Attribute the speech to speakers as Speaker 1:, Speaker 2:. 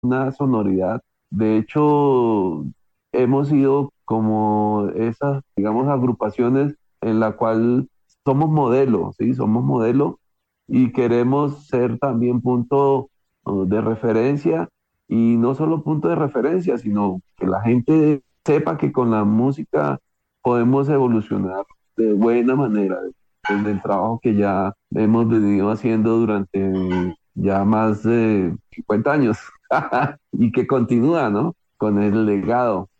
Speaker 1: una sonoridad. De hecho, hemos sido como esas, digamos, agrupaciones en la cual somos modelo, ¿sí? Somos modelo y queremos ser también punto de referencia y no solo punto de referencia, sino que la gente sepa que con la música podemos evolucionar de buena manera, desde el trabajo que ya hemos venido haciendo durante ya más de 50 años y que continúa, ¿no? Con el legado.